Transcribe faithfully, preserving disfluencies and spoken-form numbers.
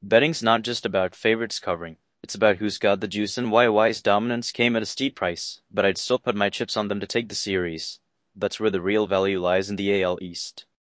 Betting's not just about favorites covering. It's about who's got the juice and why Y's dominance came at a steep price, but I'd still put my chips on them to take the series. That's where the real value lies in the A L East.